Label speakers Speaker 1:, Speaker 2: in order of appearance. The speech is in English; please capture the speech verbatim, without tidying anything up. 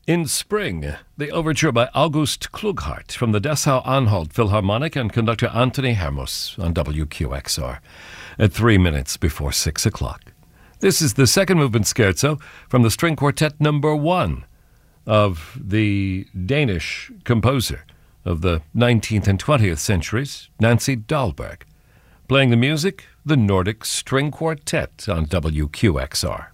Speaker 1: In Spring, the overture by August Klughart from the Dessau-Anhalt Philharmonic and conductor Anthony Hermos on W Q X R at three minutes before six o'clock. This is the second movement scherzo from the string quartet number one of the Danish composer of the nineteenth and twentieth centuries, Nancy Dahlberg. Playing the music, the Nordic String Quartet on W Q X R.